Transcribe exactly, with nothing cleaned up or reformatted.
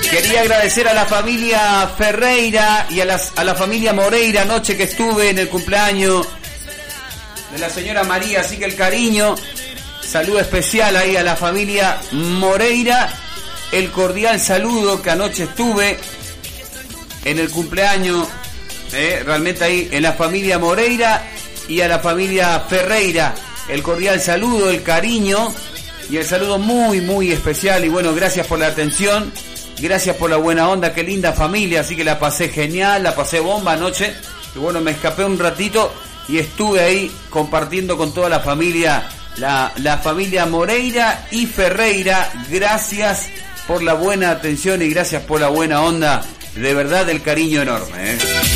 Quería agradecer a la familia Ferreira y a, las, a la familia Moreira anoche que estuve en el cumpleaños de la señora María, así que el cariño, saludo especial ahí a la familia Moreira, el cordial saludo que anoche estuve en el cumpleaños, eh, realmente ahí en la familia Moreira y a la familia Ferreira, el cordial saludo, el cariño y el saludo muy muy especial. Y bueno, gracias por la atención, gracias por la buena onda, qué linda familia, así que la pasé genial, la pasé bomba anoche. Y bueno, me escapé un ratito y estuve ahí compartiendo con toda la familia, la, la familia Moreira y Ferreira. Gracias por la buena atención y gracias por la buena onda, de verdad el cariño enorme, ¿eh?